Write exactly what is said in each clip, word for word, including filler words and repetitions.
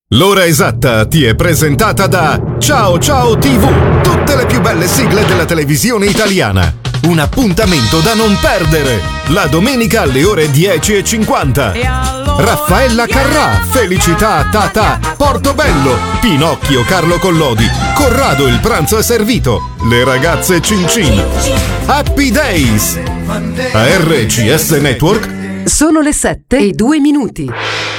L'ora esatta ti è presentata da Ciao Ciao tivù, tutte le più belle sigle della televisione italiana. Un appuntamento da non perdere, la domenica alle ore dieci e cinquanta. Raffaella Carrà, Felicità Tata, Portobello, Pinocchio Carlo Collodi, Corrado il pranzo è servito, le ragazze Cin Cin. Happy Days. A R C S Network. Sono le sette e due minuti.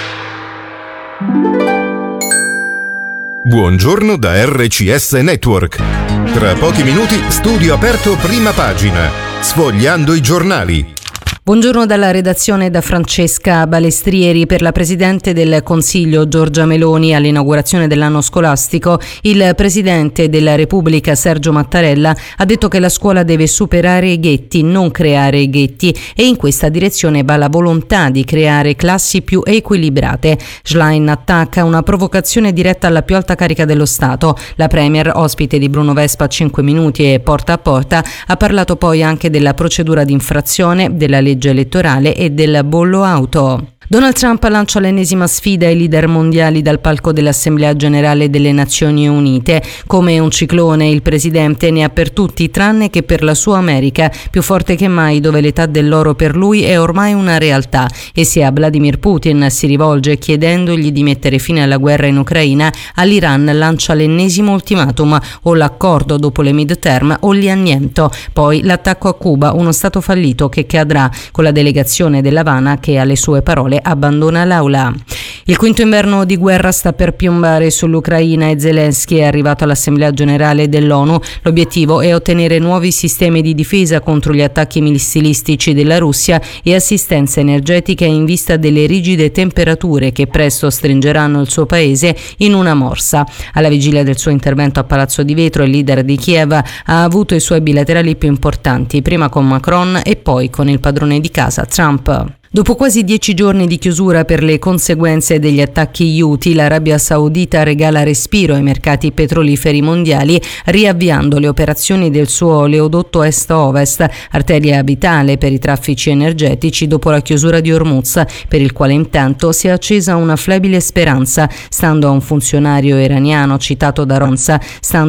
Buongiorno da R C S Network. Tra pochi minuti studio aperto prima pagina, sfogliando i giornali. Buongiorno dalla redazione da Francesca Balestrieri. Per la Presidente del Consiglio Giorgia Meloni all'inaugurazione dell'anno scolastico, il Presidente della Repubblica Sergio Mattarella ha detto che la scuola deve superare i ghetti, non creare i ghetti, e in questa direzione va la volontà di creare classi più equilibrate. Schlein attacca una provocazione diretta alla più alta carica dello Stato. La Premier, ospite di Bruno Vespa a cinque minuti e porta a porta, ha parlato poi anche della procedura di infrazione, della legge elettorale e del bollo auto. Donald Trump lancia l'ennesima sfida ai leader mondiali dal palco dell'Assemblea Generale delle Nazioni Unite. Come un ciclone, il presidente ne ha per tutti tranne che per la sua America, più forte che mai, dove l'età dell'oro per lui è ormai una realtà, e se a Vladimir Putin si rivolge chiedendogli di mettere fine alla guerra in Ucraina, all'Iran lancia l'ennesimo ultimatum: o l'accordo dopo le midterm o li anniento. Poi l'attacco a Cuba, uno stato fallito che cadrà, con la delegazione dell'Havana che alle sue parole abbandona l'aula. Il quinto inverno di guerra sta per piombare sull'Ucraina e Zelensky è arrivato all'Assemblea Generale dell'ONU. L'obiettivo è ottenere nuovi sistemi di difesa contro gli attacchi missilistici della Russia e assistenza energetica in vista delle rigide temperature che presto stringeranno il suo paese in una morsa. Alla vigilia del suo intervento a Palazzo di Vetro, il leader di Kiev ha avuto i suoi bilaterali più importanti, prima con Macron e poi con il padrone di casa, Trump. Dopo quasi dieci giorni di chiusura per le conseguenze degli attacchi Houthi, l'Arabia Saudita regala respiro ai mercati petroliferi mondiali, riavviando le operazioni del suo oleodotto est-ovest, arteria vitale per i traffici energetici dopo la chiusura di Hormuz, per il quale intanto si è accesa una flebile speranza, stando a un funzionario iraniano citato da Ronza, stando